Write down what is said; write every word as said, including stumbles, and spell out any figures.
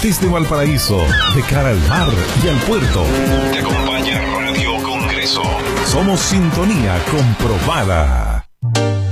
desde Valparaíso, de cara al mar y al puerto. Te acompaña Radio Congreso. Somos sintonía comprobada.